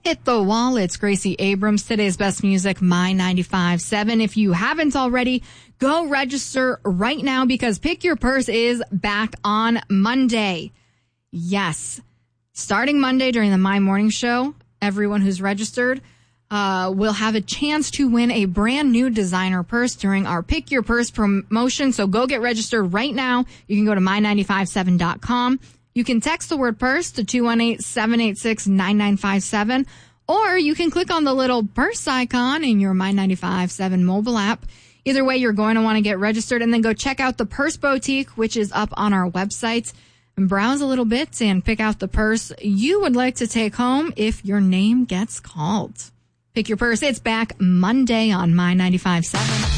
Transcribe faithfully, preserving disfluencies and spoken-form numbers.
Hit the wall. It's Gracie Abrams. Today's best music, My ninety-five point seven. If you haven't already, go register right now because Pick Your Purse is back on Monday. Yes. Starting Monday during the My Morning Show, everyone who's registered uh, will have a chance to win a brand new designer purse during our Pick Your Purse promotion. So go get registered right now. You can go to my nine five seven dot com. You can text the word purse to two one eight, seven eight six, nine nine five seven, or you can click on the little purse icon in your My ninety-five point seven mobile app. Either way, you're going to want to get registered and then go check out the Purse Boutique, which is up on our website, and browse a little bit and pick out the purse you would like to take home if your name gets called. Pick Your Purse. It's back Monday on My ninety-five point seven.